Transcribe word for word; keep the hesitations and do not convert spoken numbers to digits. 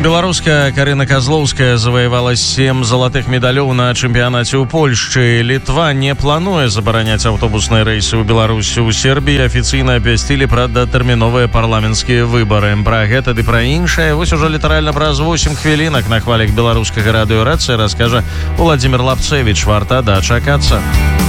Беларуска Карына Казлоўская заваявала сем залатых медалёў на чэмпіянаце ў Польшчы. Літва не плануе забараняць аўтобусныя рэйсы ў Беларусі. У Сербіі афіцыйна абвясцілі пра датэрміновыя парламенцкія выбары. Пра гэта ды пра іншае вось ужо літаральна праз восем хвілінак на хвалях беларускага радыё «Рацыя» раскажа Владзімир Лапцевіч. Варта дачакацца.